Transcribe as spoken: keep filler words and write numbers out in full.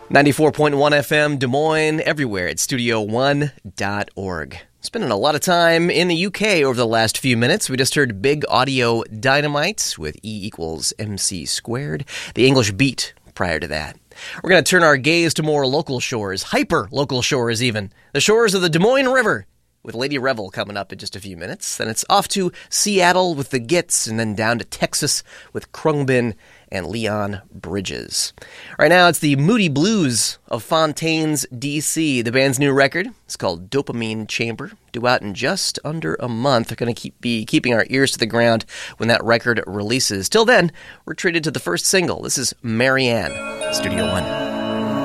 ninety-four point one F M, Des Moines, everywhere at studio one dot org. Spending a lot of time in the U K over the last few minutes. We just heard Big Audio Dynamite with E equals M C squared. The English Beat prior to that. We're going to turn our gaze to more local shores, hyper-local shores even. The shores of the Des Moines River, with Lady Revel coming up in just a few minutes. Then it's off to Seattle with the Gits, and then down to Texas with Krungbin and Leon Bridges. Right now, it's the Moody Blues of Fontaines, D C. The band's new record is called Dopamine Chamber, due out in just under a month. They're going to keep be keeping our ears to the ground when that record releases. Till then, we're treated to the first single. This is Marianne, Studio One.